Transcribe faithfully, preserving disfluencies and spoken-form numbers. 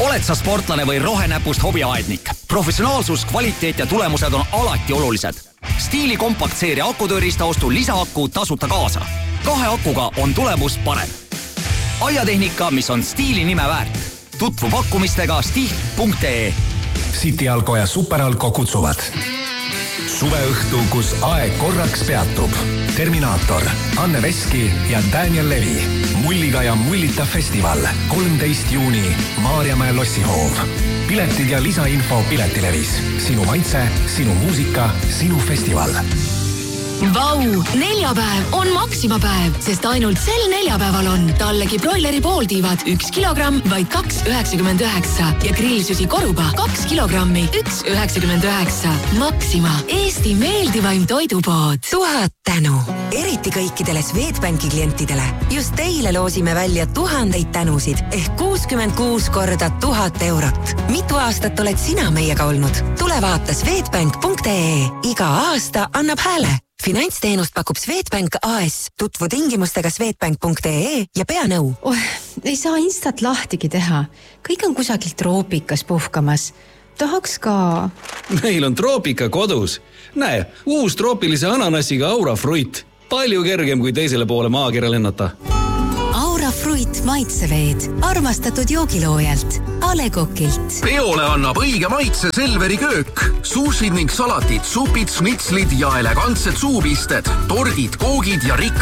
Oled sa sportlane või rohenäpust hobiaednik? Professionaalsus, kvaliteet ja tulemused on alati olulised. Stiili kompaktseeria akutöörista ostu lisaaku tasuta kaasa. Kahe akuga on tulemus parem. Aiatehnika, mis on stiili nime väärt. Tutvu pakkumistega stihl punkt ee. City Alko ja Superalko kutsuvad. Suveõhtu, kus aeg korraks peatub. Terminaator, Anne Veski ja Daniel Levi. Mulliga ja mullita festival. kolmteist juuni, Maarjamäe lossihoov. Piletid ja lisainfo Piletilevis. Sinu maitse, sinu muusika, sinu festival. Vau, neljapäev on Maxima päev, sest ainult sel neljapäeval on tallegi broileri pooltiivad üks kilogramm, vaid kaks üheksakümmend üheksa ja grillsüsi koruba kaks kilogrammi, üks üheksakümmend üheksa. Maxima, Eesti meeldivaim toidupood. Tuhat tänu, eriti kõikidele Swedbanki klientidele. Just teile loosime välja tuhandeid tänusid ehk kuuskümmend kuus korda tuhat eurot. Mitu aastat oled sina meiega olnud? Tule vaata swedbank punkt ee. Iga aasta annab hääle. Finantsteenust pakub Swedbank A S. Tutvu tingimustega swedbank punkt ee ja pea nõu. Oh, ei saa instat lahtigi teha. Kõik on kusagil troopikas puhkamas. Tahaks ka... Meil on troopika kodus. Näe, uus troopilise ananassiga Aura Fruit. Palju kergem kui teisele poole maakera lennata. Aura Fruit maitseveed. Armastatud joogiloojalt. Ale Kokilt. Peole annab õige maitse Selveri köök. Sushid ning salatid, supid, snitslid ja elegantsed suupisted. Tordid, koogid ja rikkad